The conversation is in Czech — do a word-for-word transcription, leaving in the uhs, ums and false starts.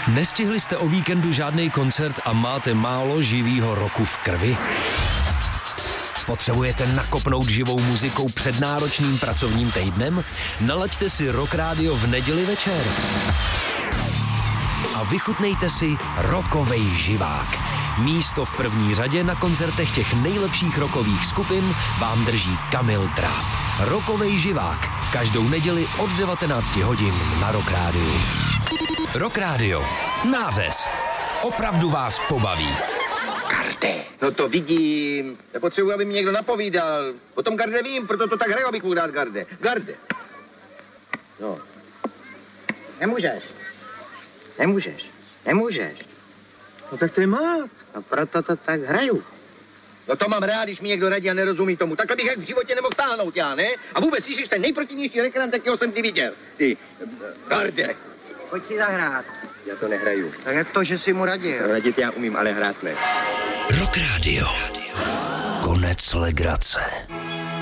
Nestihli jste o víkendu žádný koncert a máte málo živýho roku v krvi? Potřebujete nakopnout živou muzikou před náročným pracovním týdnem? Nalaďte si Rock Radio v neděli večer. A vychutnejte si rockovej živák. Místo v první řadě na koncertech těch nejlepších rockových skupin vám drží Kamil Dráb. Rockovej živák. Každou neděli od devatenácti hodin na Rock Radio. Rock Radio. Nářez. Opravdu vás pobaví. Garde. No to vidím. Nepotřebuji, aby mi někdo napovídal. O tom Garde vím, proto to tak hraju, abych mohl dát Garde. Garde. No. Nemůžeš. Nemůžeš. Nemůžeš. No tak to je mát. No proto to tak hraju. No to mám rád, když mi někdo radí a nerozumí tomu. Takhle bych jak v životě nemohl táhnout, já, ne? A vůbec jsi ten nejprotivnější rekreant, jakého jsem ty viděl. Ty, Garde. Pojď si zahrát. Já to nehraju. Tak jak to, že jsi mu radil? Radit já umím, ale hrát ne. Rock Radio. Konec legrace.